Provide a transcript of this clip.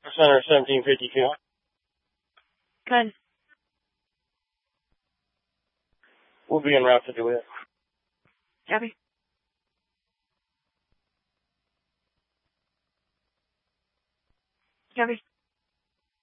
Center 1752. Good. We'll be en route to do it. Copy. Copy.